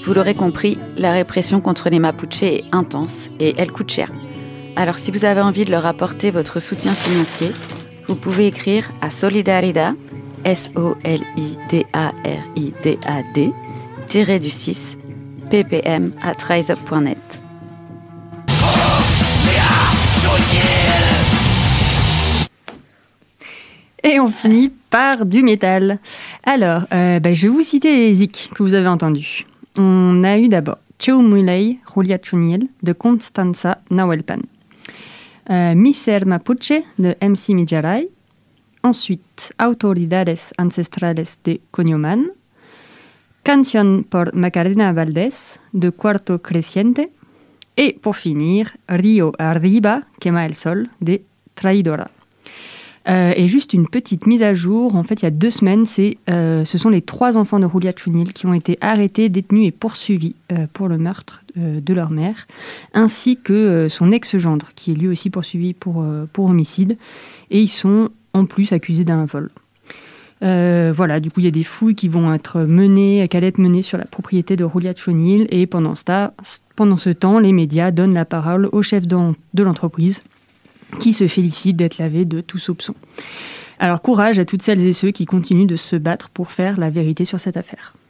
Vous l'aurez compris, la répression contre les Mapuches est intense et elle coûte cher. Alors si vous avez envie de leur apporter votre soutien financier, vous pouvez écrire à Solidaridad, SOLIDARIDAD, _6, ppm@riseup.net. Et on finit par du métal. Alors, je vais vous citer les zik que vous avez entendus. On a eu d'abord Cheu Mulei, Julia Chuniel, de Constanza Nahuelpan. Miser Mapuche, de MC Mijaray. Ensuite, Autoridades Ancestrales de Conyoman. Canción por Macarena Valdés, de Cuarto Creciente. Et pour finir, Rio Arriba, Quema el Sol, de Traidora. Et juste une petite mise à jour, en fait, il y a 2 semaines, ce sont les 3 enfants de Julia Chunil qui ont été arrêtés, détenus et poursuivis pour le meurtre de leur mère, ainsi que son ex-gendre, qui est lui aussi poursuivi pour homicide, et ils sont en plus accusés d'un vol. Voilà, du coup, il y a des fouilles qui allaient être menées sur la propriété de Julia Chunil, et pendant ce temps, les médias donnent la parole au chef de l'entreprise, qui se félicite d'être lavé de tout soupçon. Alors courage à toutes celles et ceux qui continuent de se battre pour faire la vérité sur cette affaire.